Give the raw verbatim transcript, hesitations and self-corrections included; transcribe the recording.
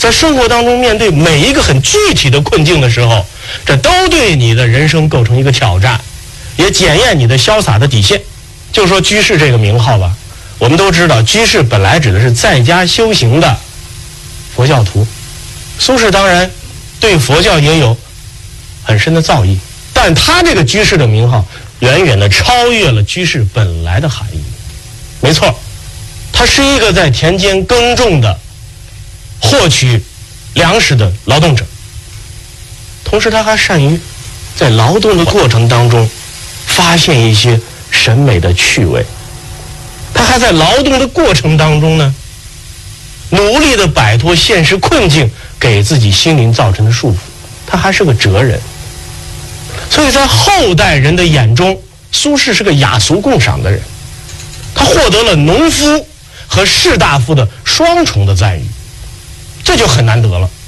在生活当中面对每一个很具体的困境的时候，这都对你的人生构成一个挑战，也检验你的潇洒的底线。就说居士这个名号吧，我们都知道居士本来指的是在家修行的佛教徒，苏轼当然对佛教也有很深的造诣，但他这个居士的名号远远的超越了居士本来的含义。没错，他是一个在田间耕种的获取粮食的劳动者，同时他还善于在劳动的过程当中发现一些审美的趣味，他还在劳动的过程当中呢努力的摆脱现实困境给自己心灵造成的束缚，他还是个哲人。所以在后代人的眼中，苏轼是个雅俗共赏的人，他获得了农夫和士大夫的双重的赞誉，这就很难得了。